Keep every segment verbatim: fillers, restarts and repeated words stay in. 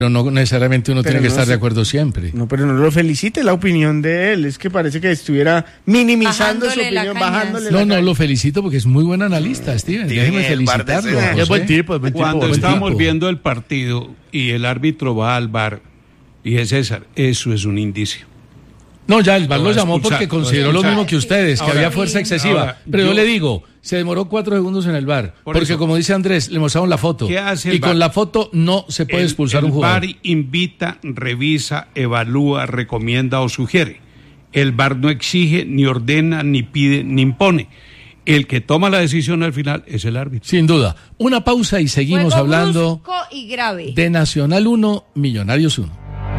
Pero no necesariamente uno Pero tiene que no estar sé. de acuerdo siempre. No, pero no lo felicite la opinión de él. Es que parece que estuviera minimizando su Bajándole la opinión, caña. bajándole No, la no, caña. lo felicito porque es muy buen analista, Steven. Tiene Déjeme el bar de felicitarlo. cera. José. Es buen tipo, es buen tipo. Cuando buen estábamos tipo. viendo el partido y el árbitro va al bar, dije, César, eso es un indicio. No, ya el VAR Lo lo va a llamó expulsar, porque lo va a consideró lo expulsar. mismo que ustedes, que Ahora, había fuerza excesiva. ahora, Pero yo, yo- le digo, se demoró cuatro segundos en el VAR. Por Porque eso. como dice Andrés, le mostraron la foto. ¿Qué hace el y con VAR? la foto no se puede El- expulsar un El jugador. VAR invita, revisa, evalúa, recomienda o sugiere. El VAR no exige, ni ordena, ni pide, ni impone. El que toma la decisión al final es el árbitro. Sin duda. Una pausa y seguimos Juego hablando brusco y grave. de Nacional uno, Millonarios uno.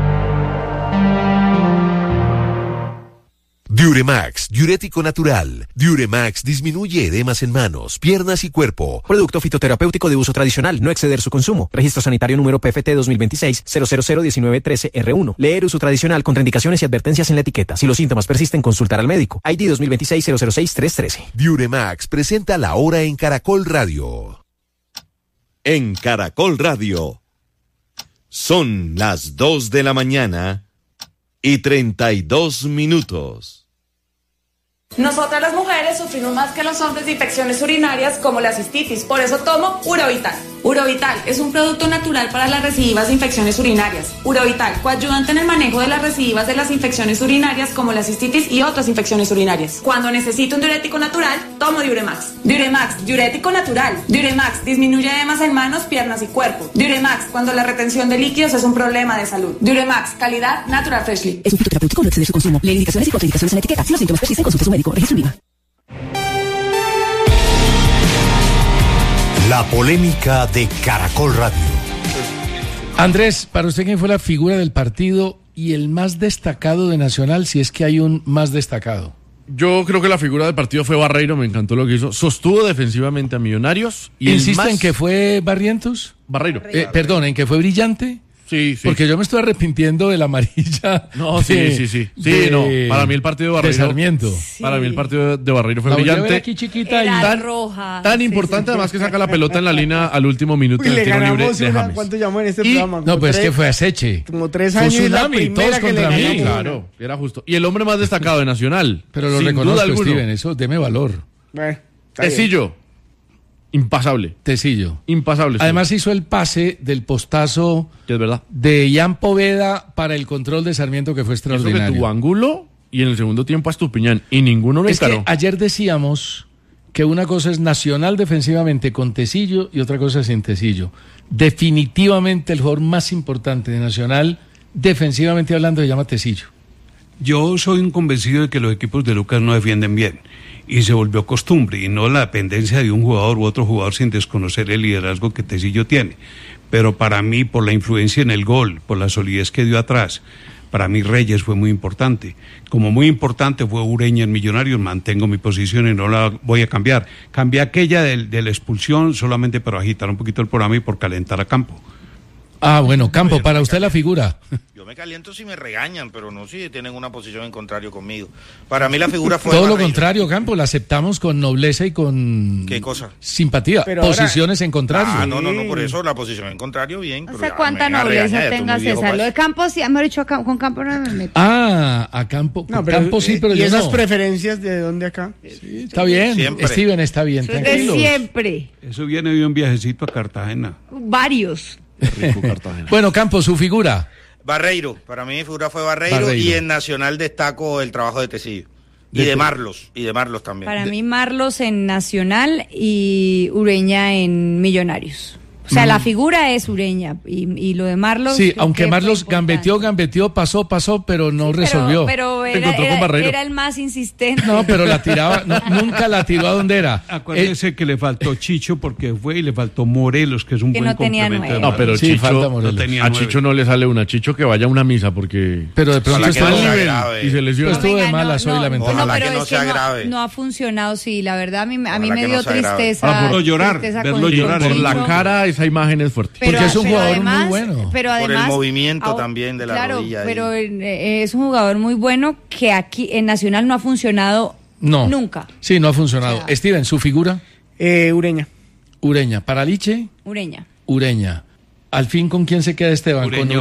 Diuremax, diurético natural. Diuremax disminuye edemas en manos, piernas y cuerpo. Producto fitoterapéutico de uso tradicional, no exceder su consumo. Registro sanitario número P F T dos mil veintiséis cero cero cero diecinueve trece R uno. Leer uso tradicional, contraindicaciones y advertencias en la etiqueta. Si los síntomas persisten, consultar al médico. I D dos mil veintiséis cero cero seis tres trece. Diuremax presenta la hora en Caracol Radio. En Caracol Radio. Son las dos de la mañana y treinta y dos minutos. Nosotras las mujeres sufrimos más que los hombres de infecciones urinarias como la cistitis, por eso tomo Urovital. Urovital es un producto natural para las recidivas de infecciones urinarias. Urovital, coayudante en el manejo de las recidivas de las infecciones urinarias como la cistitis y otras infecciones urinarias. Cuando necesito un diurético natural, tomo Diuremax. Diuremax, diurético natural. Diuremax disminuye edemas en manos, piernas y cuerpo. Diuremax, cuando la retención de líquidos es un problema de salud. Diuremax, calidad Natural Freshly. Es un fitoterapéutico, no exceder su consumo. Lee indicaciones y contraindicaciones en la etiqueta. Si los síntomas persisten, consulte a su médico. Registro IVA. La polémica de Caracol Radio. Andrés, para usted, ¿quién fue la figura del partido y el más destacado de Nacional, si es que hay un más destacado? Yo creo que la figura del partido fue Barreiro, me encantó lo que hizo. Sostuvo defensivamente a Millonarios. Y el ¿Insiste más- en que fue Barrientos? Barreiro. Eh, perdón, ¿en que fue brillante? Sí, sí. Porque yo me estoy arrepintiendo de la amarilla. No, sí, de- sí, sí. Sí, de- no. Para mí el partido de Barreiro. De Sarmiento. Para mí el partido de Barreiro fue La volví a ver brillante. aquí chiquita y Era tan- roja. Tan Sí, importante sí. además que saca la pelota en la línea al último minuto Uy, del le tiro libre ganamos de una, James. ¿cuánto llamó en este Y- programa? No, Como pues es tres- que fue aceche. Como tres Fue años y la tsunami, primera todos que le contra mí. ganamos. Claro, era justo. Y el hombre más destacado de Nacional. Pero lo sin reconozco, duda alguno. Steven, eso deme valor. Eh, está bien. Tecillo. Impasable. Tecillo. Impasable. Además hizo el pase del postazo que es verdad. de Ian Poveda para el control de Sarmiento, que fue Eso que extraordinario. tuvo ángulo y en el segundo tiempo a Estupiñán. Y ninguno lo Es que encaró. ayer decíamos que una cosa es Nacional defensivamente con Tecillo y otra cosa sin Tecillo. Definitivamente el jugador más importante de Nacional, defensivamente hablando, se llama Tecillo. Yo soy un convencido de que los equipos de Lucas no defienden bien y se volvió costumbre y no la dependencia de un jugador u otro jugador sin desconocer el liderazgo que Tecillo tiene. Pero para mí, por la influencia en el gol, por la solidez que dio atrás, para mí Reyes fue muy importante. Como muy importante fue Ureña en Millonarios, mantengo mi posición y no la voy a cambiar. Cambié aquella del- de la expulsión solamente para agitar un poquito el programa y por calentar a Campo. Ah, bueno, Campo, para usted la figura. Yo me caliento si me regañan, pero no si tienen una posición en contrario conmigo. Para mí la figura fue Todo lo Barreiro. contrario, Campo, la aceptamos con nobleza y con ¿Qué cosa? simpatía. Pero ahora- Posiciones en contrario. Ah, no, no, no, por eso la posición en contrario, bien. No pero sé ya cuánta me van a nobleza regañar, ya tenga estoy muy viejo César. para Lo de eso. Campos, sí, hemos dicho con Campos no me meto. Ah, a Campo. No, pero, Campo sí, pero ¿y yo esas no. preferencias de dónde acá? Sí, está bien, Siempre. Steven, está bien, De tranquilos. siempre. Eso viene de un viajecito a Cartagena. Varios. Rico Cartagena. Bueno, Campo, su figura. Barreiro, para mí mi figura fue Barreiro, Barreiro. y en Nacional destaco el trabajo de Tecillo. Y De de Te- Marlos, y de Marlos también. Para mí, Marlos en Nacional y Ureña en Millonarios. O sea, la figura es Ureña y, y lo de Marlos. Sí, creo aunque que fue Marlos importante. gambeteó, gambeteó, pasó, pasó, pero no Pero- resolvió. Pero, Se era, encontró con era- Barreiro. era el más insistente. No, pero la tiraba, no, nunca la tiró a donde era. Acuérdese que le faltó Chicho porque fue y le faltó Morelos, que es un Que buen no tenía complemento. de nueve. No, pero Sí, Chicho, falta Morelos. no tenía a nueve. Chicho no le sale una. Chicho que vaya a una misa porque Pero de pronto Ojalá que estuvo, no al sea nivel grave. y se lesiona. Pero estuvo de venga, malas hoy, lamentablemente. Ojalá pero que no es sea no, grave. no ha funcionado, sí, la verdad a mí, a mí Ojalá me que dio no sea grave. tristeza. Ah, por llorar, tristeza verlo con- llorar, con por la Chicho. cara esa imagen es fuerte. Pero- Porque es un pero jugador muy además- bueno. Pero Por el además, movimiento au- también de la claro, rodilla ahí. pero eh, es un jugador muy bueno que aquí en Nacional no ha funcionado No. nunca. Sí, no ha funcionado. O sea- Steven, su figura, Eh, Ureña. Ureña. Para Liche, Ureña. Ureña. Al fin, ¿con quién se queda Esteban? Ureño. ¿Con